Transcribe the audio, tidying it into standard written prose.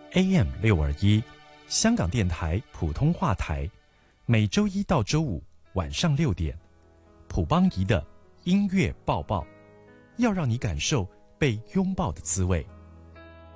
AM621，香港电台普通话台，每周一到周五晚上6点，普邦仪的音乐抱抱，要让你感受被拥抱的滋味。